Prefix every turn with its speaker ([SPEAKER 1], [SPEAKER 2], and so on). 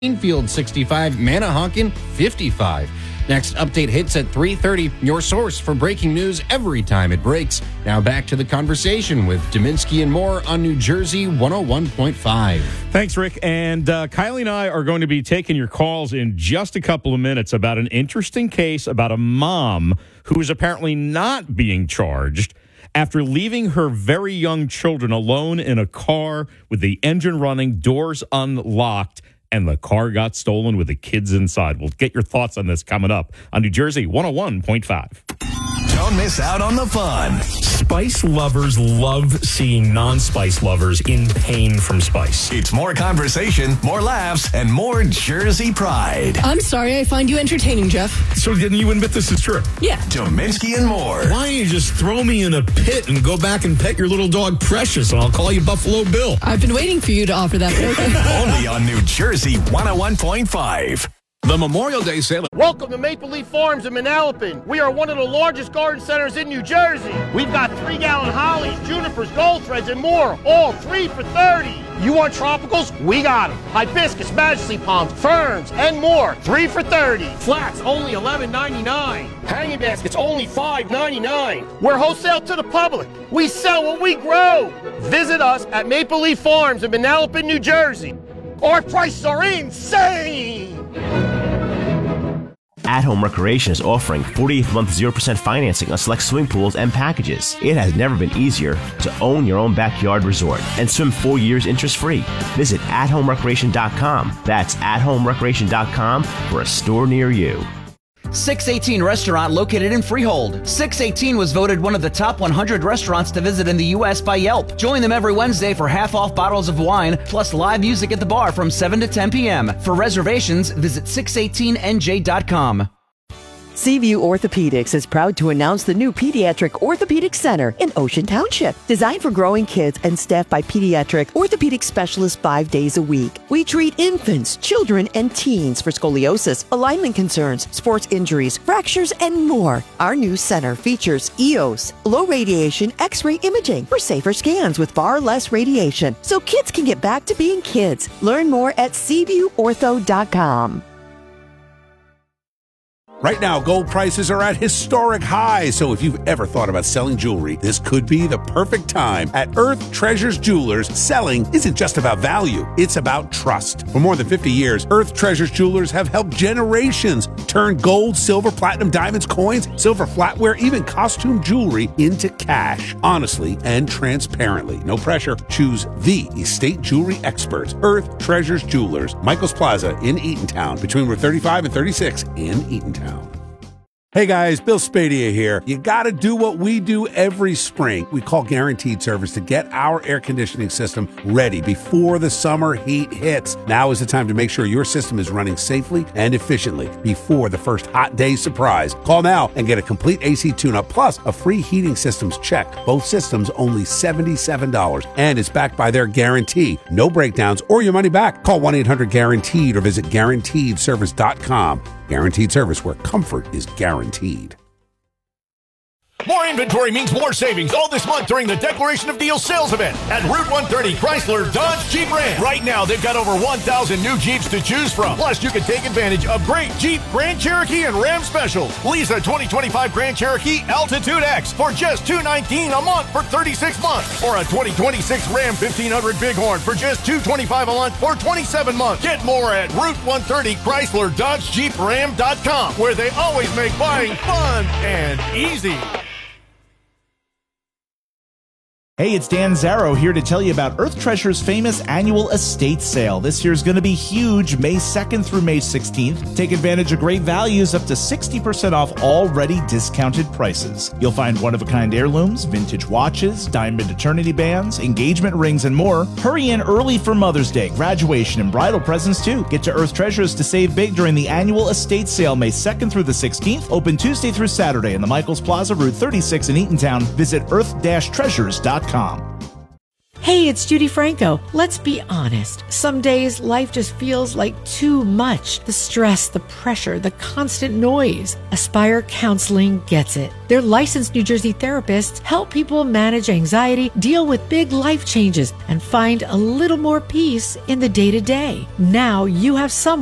[SPEAKER 1] Greenfield 65, Manahawkin 55. Next update hits at 3:30. Your source for breaking news every time it breaks. Now back to the conversation with Dominski and Moore on New Jersey 101.5.
[SPEAKER 2] Thanks, Rick. And Kylie and I are going to be taking your calls in just a couple of minutes about an interesting case about a mom who is apparently not being charged after leaving her very young children alone in a car with the engine running, doors unlocked, and the car got stolen with the kids inside. We'll get your thoughts on this coming up on New Jersey 101.5.
[SPEAKER 3] Don't miss out on the fun.
[SPEAKER 4] Spice lovers love seeing non-spice lovers in pain from spice.
[SPEAKER 3] It's more conversation, more laughs, and more Jersey pride.
[SPEAKER 5] I'm sorry, I find you entertaining, Jeff.
[SPEAKER 4] So didn't you admit this is true?
[SPEAKER 5] Yeah.
[SPEAKER 3] Dominski and Moore.
[SPEAKER 4] Why don't you just throw me in a pit and go back and pet your little dog Precious, and I'll call you Buffalo Bill.
[SPEAKER 5] I've been waiting for you to offer that. Okay.
[SPEAKER 3] Only on New Jersey 101.5.
[SPEAKER 6] The Memorial Day sale.
[SPEAKER 7] Welcome to Maple Leaf Farms in Manalapan. We are one of the largest garden centers in New Jersey. We've got 3-gallon hollies, junipers, gold threads, and more, all 3 for $30. You want tropicals? We got them. Hibiscus, majesty palms, ferns, and more, 3 for $30. Flats, only $11.99. Hanging baskets, only $5.99. We're wholesale to the public. We sell what we grow. Visit us at Maple Leaf Farms in Manalapan, New Jersey. Our prices are insane!
[SPEAKER 8] At Home Recreation is offering 48th month 0% financing on select swimming pools and packages. It has never been easier to own your own backyard resort and swim 4 years interest-free. Visit athomerecreation.com. That's athomerecreation.com for a store near you.
[SPEAKER 9] 618 Restaurant located in Freehold. 618 was voted one of the top 100 restaurants to visit in the U.S. by Yelp. Join them every Wednesday for half-off bottles of wine, plus live music at the bar from 7 to 10 p.m. For reservations, visit 618nj.com.
[SPEAKER 10] Seaview Orthopedics is proud to announce the new Pediatric Orthopedic Center in Ocean Township. Designed for growing kids and staffed by pediatric orthopedic specialists 5 days a week. We treat infants, children, and teens for scoliosis, alignment concerns, sports injuries, fractures, and more. Our new center features EOS, low radiation X-ray imaging for safer scans with far less radiation, so kids can get back to being kids. Learn more at SeaviewOrtho.com.
[SPEAKER 11] Right now, gold prices are at historic highs, so if you've ever thought about selling jewelry, this could be the perfect time. At Earth Treasures Jewelers, selling isn't just about value, it's about trust. For more than 50 years, Earth Treasures Jewelers have helped generations turn gold, silver, platinum, diamonds, coins, silver flatware, even costume jewelry into cash, honestly and transparently. No pressure. Choose the estate jewelry experts, Earth Treasures Jewelers, Michaels Plaza in Eatontown, between Route 35 and 36 in Eatontown. Hey guys, Bill Spadia here. You gotta do what we do every spring. We call Guaranteed Service to get our air conditioning system ready before the summer heat hits. Now is the time to make sure your system is running safely and efficiently before the first hot day surprise. Call now and get a complete AC tune-up plus a free heating systems check. Both systems only $77, and it's backed by their guarantee. No breakdowns or your money back. Call 1-800-GUARANTEED or visit GuaranteedService.com. Guaranteed Service, where comfort is guaranteed.
[SPEAKER 12] More inventory means more savings all this month during the Declaration of Deals sales event at Route 130 Chrysler Dodge Jeep Ram. Right now, they've got over 1,000 new Jeeps to choose from. Plus, you can take advantage of great Jeep, Grand Cherokee, and Ram specials. Lease a 2025 Grand Cherokee Altitude X for just $219 a month for 36 months. Or a 2026 Ram 1500 Bighorn for just $225 a month for 27 months. Get more at Route 130 Chrysler Dodge Jeep Ram.com, where they always make buying fun and easy.
[SPEAKER 13] Hey, it's Dan Zarrow here to tell you about Earth Treasure's famous annual estate sale. This year's going to be huge, May 2nd through May 16th. Take advantage of great values up to 60% off already discounted prices. You'll find one-of-a-kind heirlooms, vintage watches, diamond eternity bands, engagement rings, and more. Hurry in early for Mother's Day, graduation, and bridal presents too. Get to Earth Treasures to save big during the annual estate sale May 2nd through the 16th. Open Tuesday through Saturday in the Michaels Plaza, Route 36 in Eatontown. Visit earth-treasures.com.
[SPEAKER 6] Hey, it's Judy Franco. Let's be honest. Some days life just feels like too much. The stress, the pressure, the constant noise. Aspire Counseling gets it. Their licensed New Jersey therapists help people manage anxiety, deal with big life changes, and find a little more peace in the day-to-day. Now you have someone